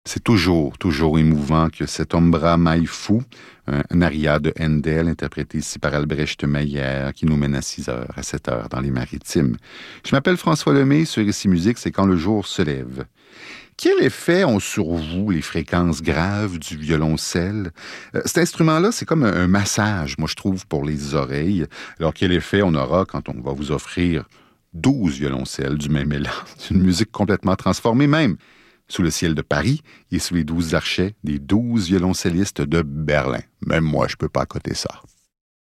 C'est toujours émouvant que cet Ombra Mai Fu, un aria de Handel, interprété ici par Albrecht Meyer, qui nous mène à 6 heures, à 7 heures dans les Maritimes. Je m'appelle François Lemay, sur Ici Musique, c'est quand le jour se lève. Quel effet ont sur vous les fréquences graves du violoncelle? Cet instrument-là, c'est comme un massage, moi je trouve, pour les oreilles. Alors quel effet on aura quand on va vous offrir 12 violoncelles du même élan, une musique complètement transformée même, sous le ciel de Paris et sous les 12 archets des 12 violoncellistes de Berlin. Même moi, je peux pas accoter ça.